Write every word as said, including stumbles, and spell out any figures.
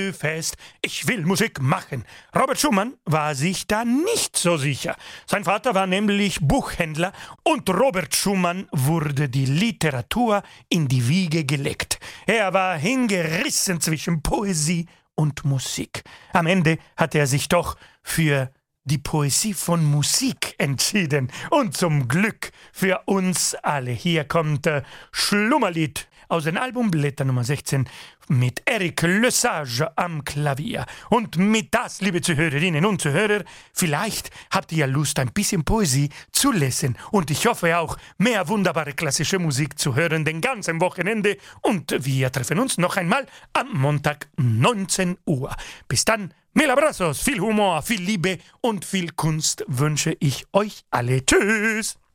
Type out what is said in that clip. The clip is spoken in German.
fest, ich will Musik machen. Robert Schumann war sich da nicht so sicher. Sein Vater war nämlich Buchhändler und Robert Schumann wurde die Literatur in die Wiege gelegt. Er war hingerissen zwischen Poesie und Musik. Am Ende hat er sich doch für die Poesie von Musik entschieden. Und zum Glück für uns alle. Hier kommt äh, Schlummerlied aus dem Album Blätter Nummer sechzehn mit Eric Lesage am Klavier. Und mit das, liebe Zuhörerinnen und Zuhörer, vielleicht habt ihr ja Lust, ein bisschen Poesie zu lesen. Und ich hoffe auch, mehr wunderbare klassische Musik zu hören den ganzen Wochenende. Und wir treffen uns noch einmal am Montag neunzehn Uhr. Bis dann, mil abrazos, viel Humor, viel Liebe und viel Kunst wünsche ich euch alle. Tschüss!